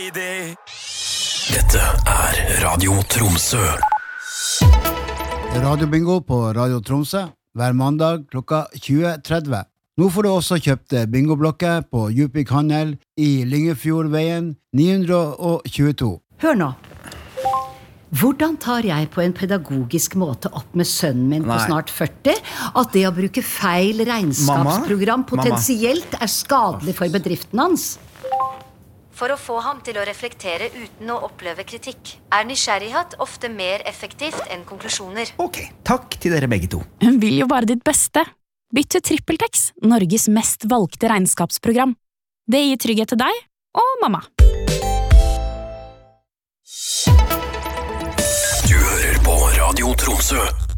Dette Radio Tromsø. Radiobingo på Radio Tromsø hver mandag klokka 20:30. Nå får du også kjøpt bingoblokker på Djupvik Handel i Lyngefjordveien 922. Hør nå. Hvordan tar jeg på en pedagogisk måte opp med sønnen min på snart 40 at det å bruke feil regnskapsprogram potensielt skadelig for bedriften hans? For å få ham til å reflektere uten å oppleve kritikk, nysgjerrighet ofte mer effektivt enn konklusjoner. Ok, takk til dere begge to. Hun vil jo bare ditt beste. Bytt til TrippelTex, Norges mest valgte regnskapsprogram. Det gir trygghet til deg og mamma. Du hører på Radio Tromsø.